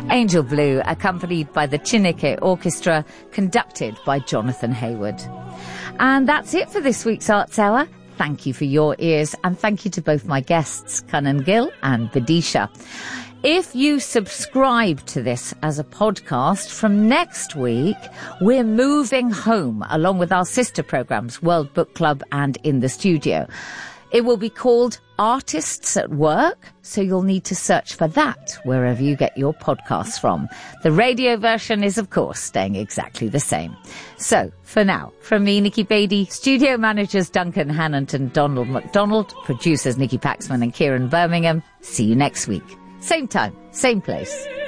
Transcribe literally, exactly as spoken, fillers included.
Angel Blue, accompanied by the Chineke Orchestra, conducted by Jonathan Hayward. And that's it for this week's Arts Hour. Thank you for your ears, and thank you to both my guests, Kanan Gill and Vidisha. If you subscribe to this as a podcast, from next week, we're moving home along with our sister programs, World Book Club and In the Studio. It will be called Artists at Work, so you'll need to search for that wherever you get your podcasts from. The radio version is, of course, staying exactly the same. So, for now, from me, Nikki Beattie, studio managers Duncan Hannant and Donald McDonald, producers Nikki Paxman and Kieran Birmingham, see you next week. Same time, same place.